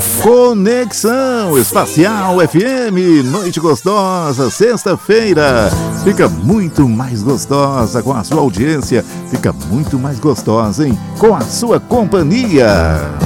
Conexão Espacial FM, noite gostosa, sexta-feira. Fica muito mais gostosa com a sua audiência, fica muito mais gostosa, hein? Com a sua companhia.